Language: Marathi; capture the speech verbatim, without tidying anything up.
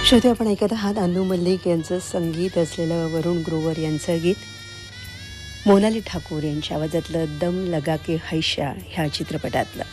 श्रोते, आपण ऐकत आहात अन्नू मल्लिक यांचं संगीत असलेलं वरुण ग्रोवर यांचं गीत मोनाली ठाकूर यांच्या आवाजातलं दम लगा के हैशा ह्या चित्रपटातलं.